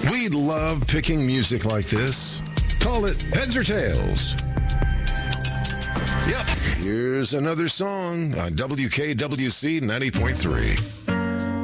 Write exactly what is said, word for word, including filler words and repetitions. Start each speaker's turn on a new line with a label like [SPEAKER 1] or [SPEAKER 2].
[SPEAKER 1] We love picking music like this. Call it Heads or Tails. Yep, here's another song on W K W C ninety point three.